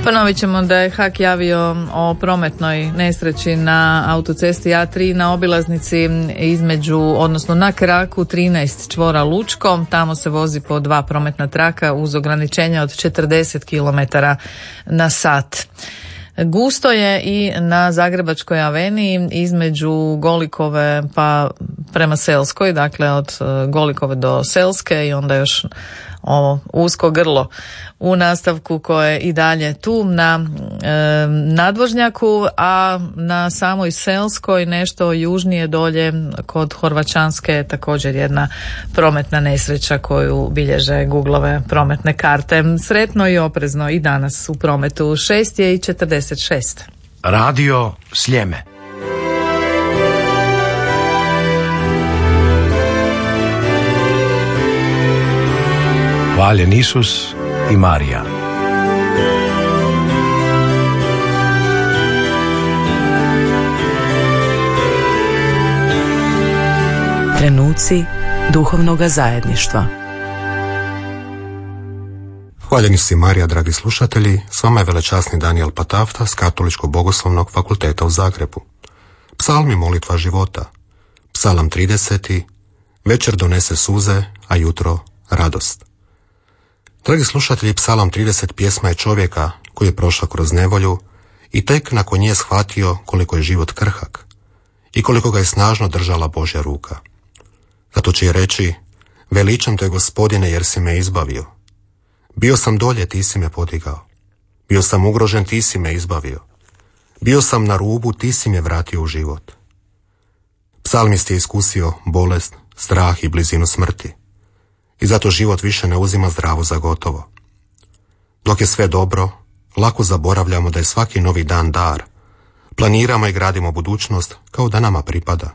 Ponovit ćemo da je HAK javio o prometnoj nesreći na autocesti A3 na obilaznici odnosno na kraku 13 čvora Lučko. Tamo se vozi po 2 prometna traka uz ograničenja od 40 km na sat. Gusto je i na Zagrebačkoj aveniji između Golikove pa prema Selskoj, dakle od Golikove do Selske i onda još ovo usko grlo u nastavku koje je i dalje tu na nadvožnjaku, a na samoj Selskoj nešto južnije dolje kod Horvaćanske također jedna prometna nesreća koju bilježe Googlove prometne karte. Sretno i oprezno i danas u prometu. 6:46. Radio Sljeme. Hvaljen Isus i Marija. Trenuci duhovnoga zajedništva. Hvaljen Isus i Marija, dragi slušatelji, s vama je velečasni Daniel Patafta s Katoličkog bogoslovnog fakulteta u Zagrebu. Psalmi molitva života. Psalam 30. Večer donese suze, a jutro radost. Dragi slušatelji, Psalam 30 pjesma je čovjeka koji je prošao kroz nevolju i tek nakon nje shvatio koliko je život krhak i koliko ga je snažno držala Božja ruka. Zato će reći: veličam te, Gospodine, jer si me izbavio. Bio sam dolje, ti si me podigao. Bio sam ugrožen, ti si me izbavio. Bio sam na rubu, ti si me vratio u život. Psalmist je iskusio bolest, strah i blizinu smrti. I zato život više ne uzima zdravo za gotovo. Dok je sve dobro, lako zaboravljamo da je svaki novi dan dar. Planiramo i gradimo budućnost kao da nama pripada.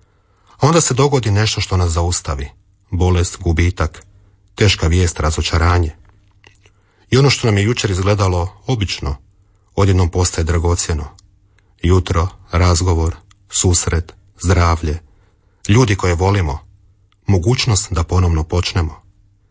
A onda se dogodi nešto što nas zaustavi. Bolest, gubitak, teška vijest, razočaranje. I ono što nam je jučer izgledalo obično, odjednom postaje dragocjeno. Jutro, razgovor, susret, zdravlje, ljudi koje volimo, mogućnost da ponovno počnemo.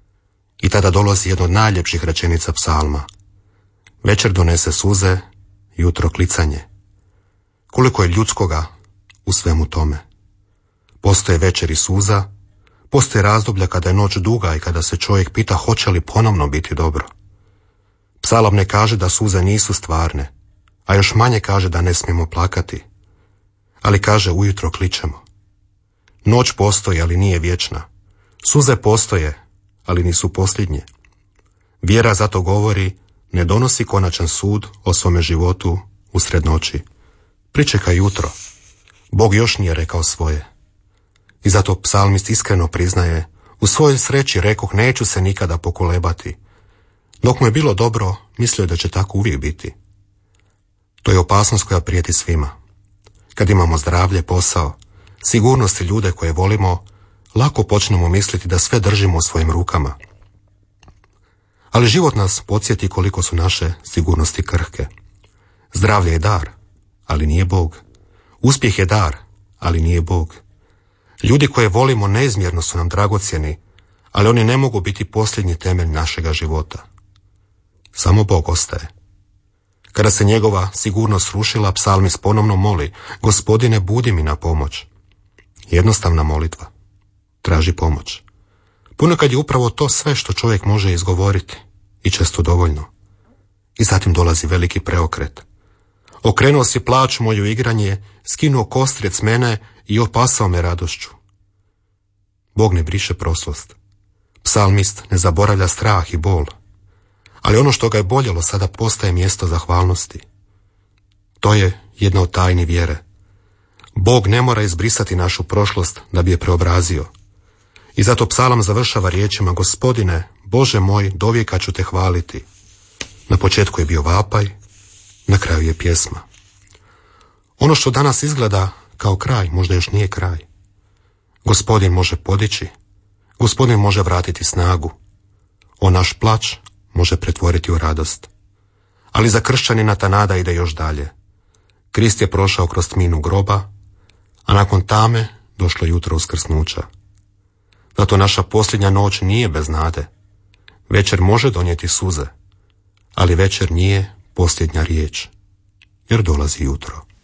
I tada dolazi jedna od najljepših rečenica psalma. Večer donese suze, jutro klicanje. Koliko je ljudskoga u svemu tome. Postoje večeri suza, postoje razdoblja kada je noć duga i kada se čovjek pita hoće li ponovno biti dobro. Psalam ne kaže da suze nisu stvarne, a još manje kaže da ne smijemo plakati, ali kaže ujutro kličemo. Noć postoji, ali nije vječna. Suze postoje, ali nisu posljednje. Vjera zato govori: ne donosi konačan sud o svome životu usred noći. Pričekaj jutro. Bog još nije rekao svoje. I zato psalmist iskreno priznaje: u svojoj sreći rekoh, neću se nikada pokolebati. Dok mu je bilo dobro, mislio je da će tako uvijek biti. To je opasnost koja prijeti svima. Kad imamo zdravlje, posao, sigurnost i ljude koje volimo, lako počnemo misliti da sve držimo u svojim rukama. Ali život nas podsjeti koliko su naše sigurnosti krhke. Zdravlje je dar, ali nije Bog. Uspjeh je dar, ali nije Bog. Ljudi koje volimo neizmjerno su nam dragocjeni, ali oni ne mogu biti posljednji temelj našega života. Samo Bog ostaje. Kada se njegova sigurnost srušila, psalmist ponovno moli: Gospodine, budi mi na pomoć. Jednostavna molitva. Traži pomoć. Ponekad je upravo to sve što čovjek može izgovoriti i često dovoljno. I zatim dolazi veliki preokret. Okrenuo si plač moju igranje, skinuo kostric mene i opasao me radošću. Bog ne briše prošlost. Psalmist ne zaboravlja strah i bol. Ali ono što ga je boljelo sada postaje mjesto zahvalnosti. To je jedna od tajni vjere. Bog ne mora izbrisati našu prošlost da bi je preobrazio. I zato psalam završava riječima: Gospodine, Bože moj, dovijeka ću te hvaliti. Na početku je bio vapaj, na kraju je pjesma. Ono što danas izgleda kao kraj, možda još nije kraj. Gospodin može podići, Gospodin može vratiti snagu. On naš plač može pretvoriti u radost. Ali za kršćanina ta nada ide još dalje. Krist je prošao kroz tminu groba, a nakon tame došlo jutro uskrsnuća. Zato naša posljednja noć nije bez nade. Večer može donijeti suze, ali večer nije posljednja riječ, jer dolazi jutro.